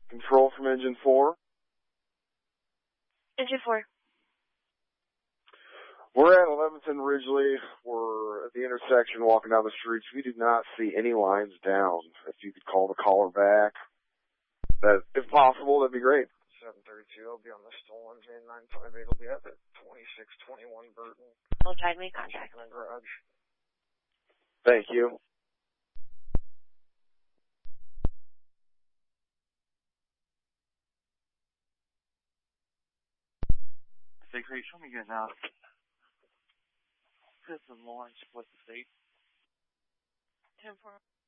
Control from Engine 4. Engine 4. We're at 11th and Ridgely. We're at the intersection walking down the streets. We do not see any lines down. If you could call the caller back, that, if possible, that'd be great. 732, I'll be on the stolen van. 958 will be at the 2621 Burton. I'll try to make contact. In the garage. Thank you. Say, great, show me again now. Fifth and Lawrence, split the state. 10-4.